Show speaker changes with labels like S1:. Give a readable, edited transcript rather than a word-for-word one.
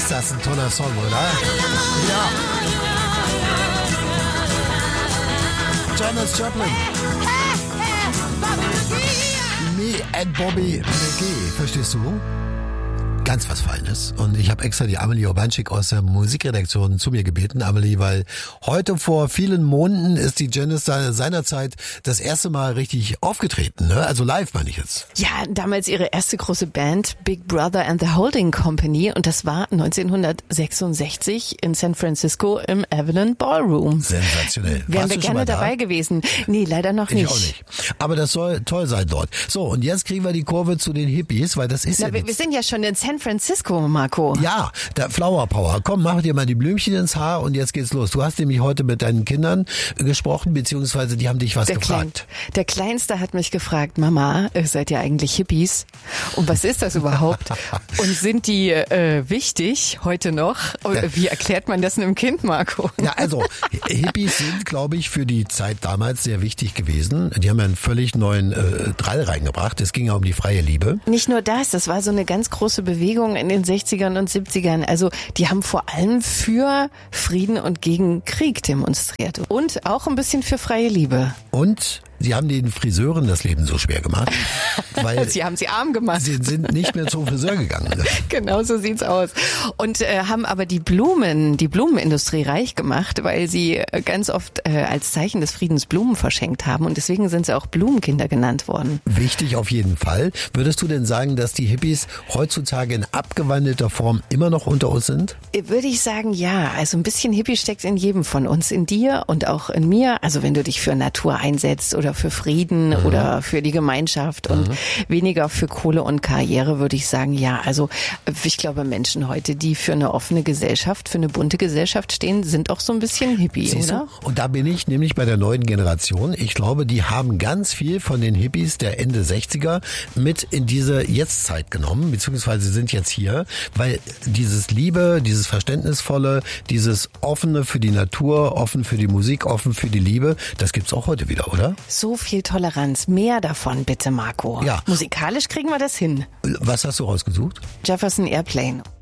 S1: Ist das ein toller Song, oder? Ja. Janis Joplin. Me and Bobby McGee. Verstehst du? Ganz was Feines. Und ich habe extra die Amelie Urbanschik aus der Musikredaktion zu mir gebeten, Amelie, weil heute vor vielen Monaten ist die Janis seinerzeit das erste Mal richtig aufgetreten, ne? Also live meine ich jetzt.
S2: Ja, damals ihre erste große Band, Big Brother and the Holding Company, und das war 1966 in San Francisco im Avalon Ballroom.
S1: Sensationell.
S2: Wären wir gerne dabei gewesen. Nee, leider noch nicht.
S1: Ich auch nicht. Aber das soll toll sein dort. So, und jetzt kriegen wir die Kurve zu den Hippies, weil das ist
S2: wir sind ja schon in San Francisco, Marco.
S1: Ja, der Flower Power. Komm, mach dir mal die Blümchen ins Haar und jetzt geht's los. Du hast nämlich heute mit deinen Kindern gesprochen, beziehungsweise die haben dich was gefragt.
S2: Der Kleinste hat mich gefragt, Mama, seid ihr eigentlich Hippies? Und was ist das überhaupt? Und sind die wichtig heute noch? Wie erklärt man das einem Kind, Marco?
S1: Ja, also Hippies sind, glaube ich, für die Zeit damals sehr wichtig gewesen. Die haben ja einen völlig neuen Drall reingebracht. Es ging ja um die freie Liebe.
S2: Nicht nur das war so eine ganz große Bewegung in den 60ern und 70ern. Also die haben vor allem für Frieden und gegen Krieg demonstriert. Und auch ein bisschen für freie Liebe.
S1: Und sie haben den Friseuren das Leben so schwer gemacht, weil
S2: sie haben sie arm gemacht.
S1: Sie sind nicht mehr zum Friseur gegangen.
S2: Genau so sieht's aus. Und haben aber die Blumenindustrie reich gemacht, weil sie ganz oft als Zeichen des Friedens Blumen verschenkt haben. Und deswegen sind sie auch Blumenkinder genannt worden.
S1: Wichtig auf jeden Fall. Würdest du denn sagen, dass die Hippies heutzutage in abgewandelter Form immer noch unter uns sind?
S2: Würde ich sagen, ja. Also ein bisschen Hippie steckt in jedem von uns, in dir und auch in mir. Also wenn du dich für Natur einsetzt oder für Frieden oder für die Gemeinschaft und weniger für Kohle und Karriere, würde ich sagen, ja. Also ich glaube, Menschen heute, die für eine offene Gesellschaft, für eine bunte Gesellschaft stehen, sind auch so ein bisschen Hippie,
S1: siehst
S2: oder?
S1: Du? Und da bin ich nämlich bei der neuen Generation. Ich glaube, die haben ganz viel von den Hippies der Ende 60er mit in diese Jetztzeit genommen, beziehungsweise sind jetzt hier, weil dieses Liebe, dieses Verständnisvolle, dieses Offene für die Natur, offen für die Musik, offen für die Liebe, das gibt's auch heute wieder, oder?
S2: So viel Toleranz. Mehr davon, bitte, Marco.
S1: Ja.
S2: Musikalisch kriegen wir das hin.
S1: Was hast du rausgesucht?
S2: Jefferson Airplane.